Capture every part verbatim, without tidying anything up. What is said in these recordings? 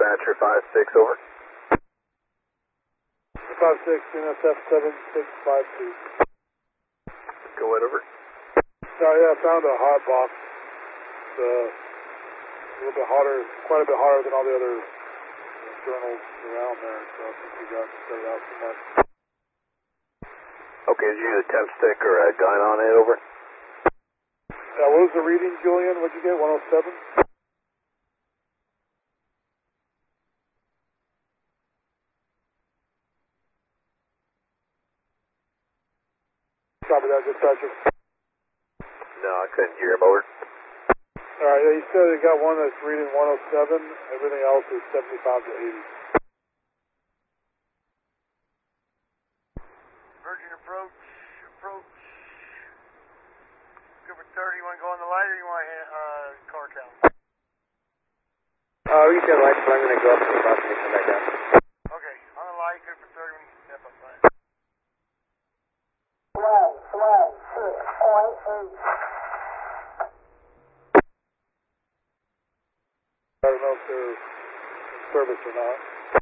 dispatcher five six, over. five six, N S F seven six five two. Go ahead, over. Uh, yeah, I found a hot box. It's uh, a little bit hotter, quite a bit hotter than all the other uh, journals around there, so I think we got started out too much. Okay, did you use a temp stick or a gun on it, over? Uh, what was the reading, Julian? What'd you get, one oh seven? Copy that, dispatcher. No, I couldn't hear him, over. Alright, yeah, you said you got one that's reading one oh seven, everything else is seventy-five to eighty. Virgin approach, approach. Good for thirty, you want to go on the light or you want uh, car count? Uh, we can light, but I'm going to go up to the bus and come back down. Okay, on the light, good for thirty when you step up light. One, one, six point eight. I don't know if they're in service or not.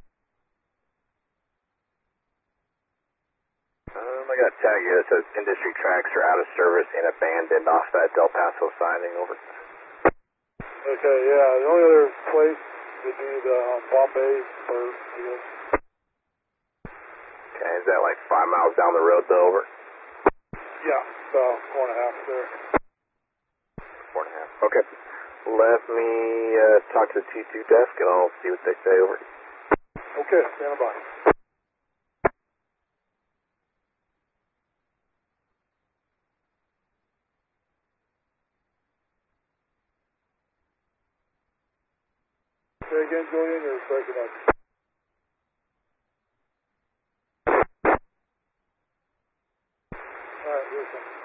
Um, I got a tag here that says industry tracks are out of service and abandoned off that Del Paso signing, over. Okay, yeah, the only other place would be the um, Bombay spur, I guess. Okay, is that like five miles down the road, though, over? Yeah, about four and a half there. Four and a half. Okay. Let me uh, talk to the T two desk and I'll see what they say, over. Okay, stand by. Say again, Julian, you're breaking up. Alright, listen.